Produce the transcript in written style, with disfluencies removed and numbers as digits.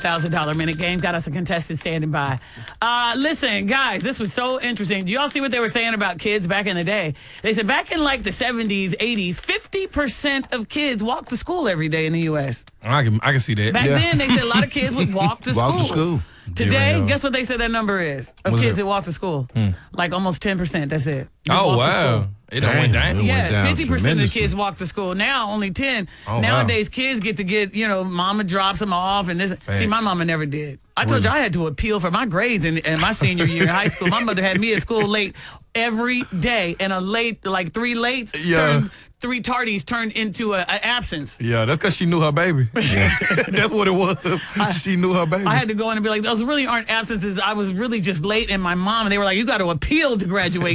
$1,000 minute game. Got us a contestant standing by. Listen, guys, this was so interesting. Do y'all see what they were saying about kids back in the day? They said back in like the 70s, 80s, 50% of kids walked to school every day in the U.S. I can see that. Back then, they said a lot of kids would walk to school. Walk to school. Today, Yeah. guess what they said that number is of What's kids it? that walk to school? Like almost 10%. That's it. That Oh, walk to wow. school. It done went down. It went Yeah, down 50% of the tremendously. kids walk to school. Now, only 10. Oh, wow. Nowadays, kids get, mama drops them off. And this. See, my mama never did. I told you I had to appeal for my grades in my senior year in high school. My mother had me at school late every day. And like 3 lates, Yeah. 3 tardies turned into an absence. Yeah, that's because she knew her baby. That's what it was. She knew her baby. I had to go in and be like, those really aren't absences. I was really just late. And my mom, and they were like, you got to appeal to graduate.